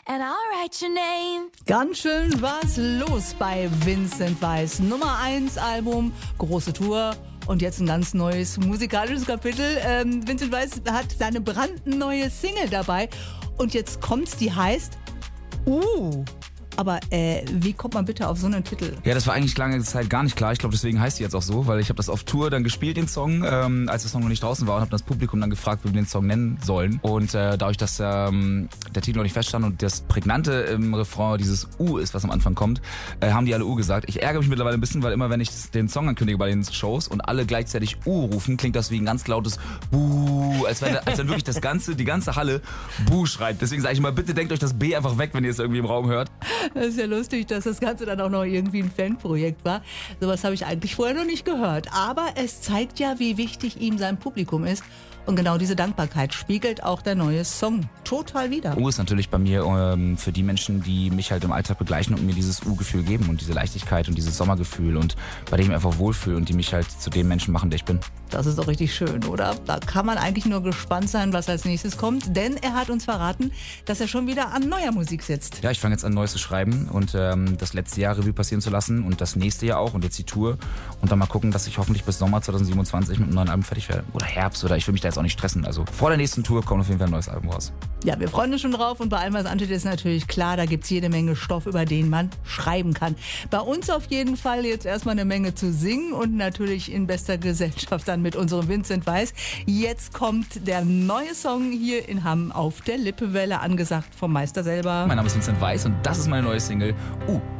and I'll write your name. Ganz schön was los bei Vincent Weiss. Nummer 1 Album, große Tour und jetzt ein ganz neues musikalisches Kapitel. Vincent Weiss hat seine brandneue Single dabei und jetzt kommt's, die heißt Aber wie kommt man bitte auf so einen Titel? Ja, das war eigentlich lange Zeit gar nicht klar. Ich glaube, deswegen heißt die jetzt auch so, weil ich habe das auf Tour dann gespielt, den Song, als der Song noch nicht draußen war und habe das Publikum dann gefragt, wie wir den Song nennen sollen. Und dadurch, dass der Titel noch nicht feststand und das Prägnante im Refrain dieses ist, was am Anfang kommt, haben die alle gesagt. Ich ärgere mich mittlerweile ein bisschen, weil immer, wenn ich den Song ankündige bei den Shows und alle gleichzeitig rufen, klingt das wie ein ganz lautes Buh, als wenn wirklich die ganze Halle Buh schreit. Deswegen sage ich immer, bitte denkt euch das B einfach weg, wenn ihr es irgendwie im Raum hört. Das ist ja lustig, dass das Ganze dann auch noch irgendwie ein Fanprojekt war. Sowas habe ich eigentlich vorher noch nicht gehört. Aber es zeigt ja, wie wichtig ihm sein Publikum ist. Und genau diese Dankbarkeit spiegelt auch der neue Song total wider. Ist natürlich bei mir für die Menschen, die mich halt im Alltag begleichen und mir dieses Gefühl geben und diese Leichtigkeit und dieses Sommergefühl und bei dem ich mich einfach wohlfühle und die mich halt zu dem Menschen machen, der ich bin. Das ist doch richtig schön, oder? Da kann man eigentlich nur gespannt sein, was als nächstes kommt, denn er hat uns verraten, dass er schon wieder an neuer Musik sitzt. Ja, ich fange jetzt an, Neues zu schreiben und das letzte Jahr Revue passieren zu lassen und das nächste Jahr auch und jetzt die Tour und dann mal gucken, dass ich hoffentlich bis Sommer 2027 mit einem neuen Album fertig werde. Oder Herbst, oder ich will mich da jetzt auch nicht stressen. Also vor der nächsten Tour kommt auf jeden Fall ein neues Album raus. Ja, wir freuen uns schon drauf und bei allem, was ansteht, ist natürlich klar, da gibt's jede Menge Stoff, über den man schreiben kann. Bei uns auf jeden Fall jetzt erstmal eine Menge zu singen und natürlich in bester Gesellschaft dann mit unserem Vincent Weiss. Jetzt kommt der neue Song hier in Hamm auf der Lippewelle, angesagt vom Meister selber. Mein Name ist Vincent Weiss und das ist meine neue Single.